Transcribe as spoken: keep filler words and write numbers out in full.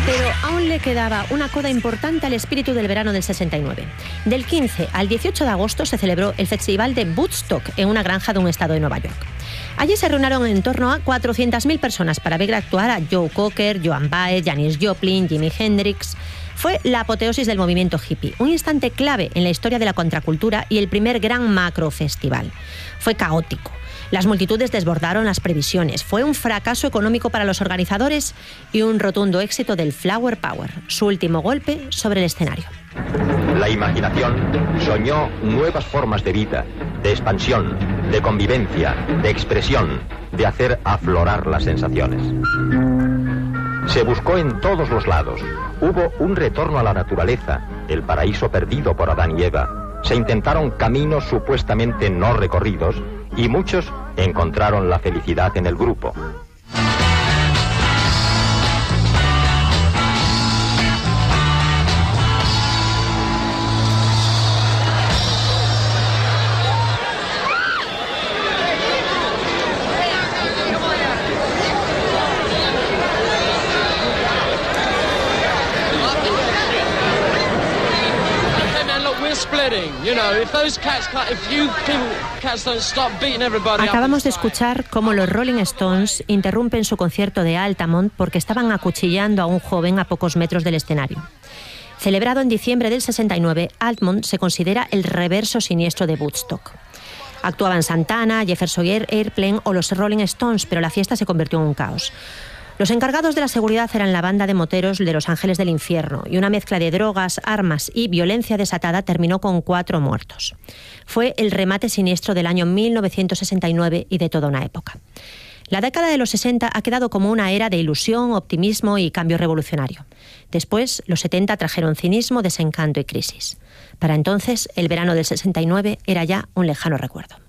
Pero aún le quedaba una coda importante al espíritu del verano del sesenta y nueve. Del quince al dieciocho de agosto se celebró el Festival de Woodstock en una granja de un estado de Nueva York. Allí se reunieron en torno a cuatrocientas mil personas para ver actuar a Joe Cocker, Joan Baez, Janis Joplin, Jimi Hendrix. Fue la apoteosis del movimiento hippie, un instante clave en la historia de la contracultura y el primer gran macrofestival. Fue caótico. Las multitudes desbordaron las previsiones. Fue un fracaso económico para los organizadores y un rotundo éxito del Flower Power, su último golpe sobre el escenario. La imaginación soñó nuevas formas de vida, de expansión, de convivencia, de expresión, de hacer aflorar las sensaciones. Se buscó en todos los lados. Hubo un retorno a la naturaleza, el paraíso perdido por Adán y Eva. Se intentaron caminos supuestamente no recorridos y muchos encontraron la felicidad en el grupo. Acabamos de escuchar cómo los Rolling Stones interrumpen su concierto de Altamont porque estaban acuchillando a un joven a pocos metros del escenario. Celebrado en diciembre del sesenta y nueve, Altamont se considera el reverso siniestro de Woodstock. Actuaban Santana, Jefferson Airplane o los Rolling Stones, pero la fiesta se convirtió en un caos. Los encargados de la seguridad eran la banda de moteros de Los Ángeles del Infierno y una mezcla de drogas, armas y violencia desatada terminó con cuatro muertos. Fue el remate siniestro del año mil novecientos sesenta y nueve y de toda una época. La década de los sesenta ha quedado como una era de ilusión, optimismo y cambio revolucionario. Después, los setenta trajeron cinismo, desencanto y crisis. Para entonces, el verano del sesenta y nueve era ya un lejano recuerdo.